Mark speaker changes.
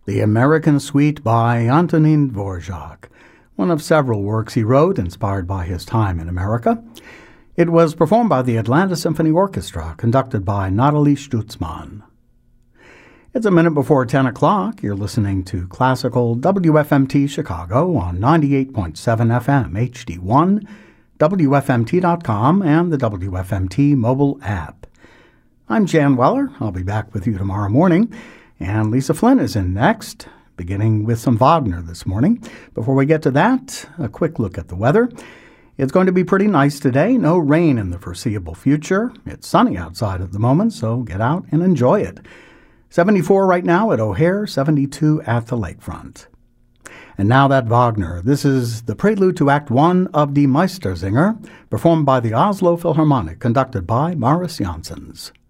Speaker 1: The American Suite by Antonin Dvorak, one of several works he wrote inspired by his time in America. It was performed by the Atlanta Symphony Orchestra, conducted by Nathalie Stutzmann. It's a minute before 10 o'clock. You're listening to Classical WFMT Chicago on 98.7 FM HD1, WFMT.com, and the WFMT mobile app. I'm Jan Weller. I'll be back with you tomorrow morning. And Lisa Flynn is in next, beginning with some Wagner this morning. Before we get to that, a quick look at the weather. It's going to be pretty nice today. No rain in the foreseeable future. It's sunny outside at the moment, so get out and enjoy it. 74 right now at O'Hare, 72 at the lakefront. And now that Wagner. This is the prelude to Act 1 of Die Meistersinger, performed by the Oslo Philharmonic, conducted by Maurice Janssens.